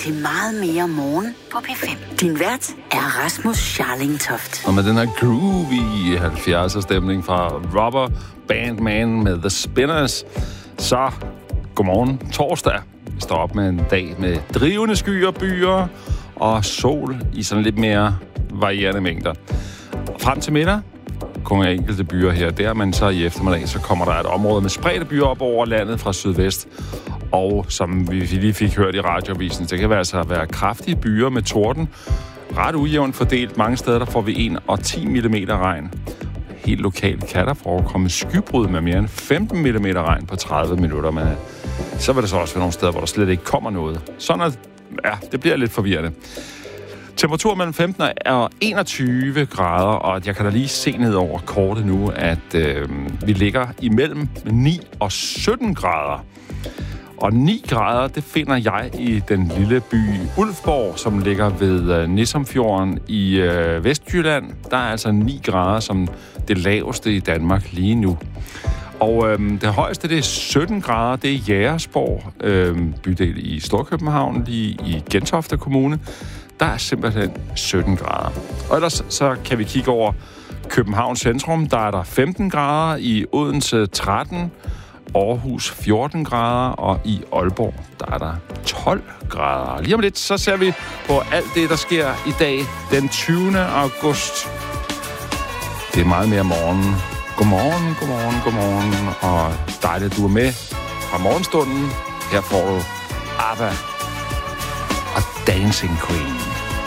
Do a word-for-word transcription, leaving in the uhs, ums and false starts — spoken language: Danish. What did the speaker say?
til meget mere morgen på P fem. Din vært er Rasmus Scharlingtoft. Og med den her groovy halvfjerdser stemning fra Rubber Band Man med The Spinners, så godmorgen torsdag. Vi står op med en dag med drivende skyer, byer og sol i sådan lidt mere varierende mængder. Frem til middag kommer enkelte byer her og der, men så i eftermiddag, så kommer der et område med spredte byer op over landet fra sydvest. Og som vi lige fik hørt i radioavisen, det kan altså være kraftige byer med torden. Ret ujævnt fordelt. Mange steder der får vi en og ti millimeter regn. Helt lokalt kan der forekomme skybrud med mere end femten millimeter regn på tredive minutter. Men så vil der så også være nogle steder, hvor der slet ikke kommer noget. Sådan at, ja, det bliver lidt forvirrende. Temperatur mellem femten og enogtyve grader, og jeg kan da lige se ned over kortet nu, at øh, vi ligger imellem ni og sytten grader. Og ni grader, det finder jeg i den lille by Ulfborg, som ligger ved øh, Nissumfjorden i øh, Vestjylland. Der er altså ni grader som det laveste i Danmark lige nu. Og øh, det højeste, det er sytten grader, det er Jægersborg, øh, bydel i Storkøbenhavn, lige i Gentofte Kommune. Der er simpelthen sytten grader. Og ellers så kan vi kigge over Københavns centrum. Der er der femten grader, i Odense tretten, Aarhus fjorten grader, og i Aalborg, der er der tolv grader. Lige om lidt, så ser vi på alt det, der sker i dag, den tyvende august. Det er meget mere morgen. Godmorgen, godmorgen, godmorgen, og dejligt, at du er med fra morgenstunden. Her får du ABBA og Dancing Queen.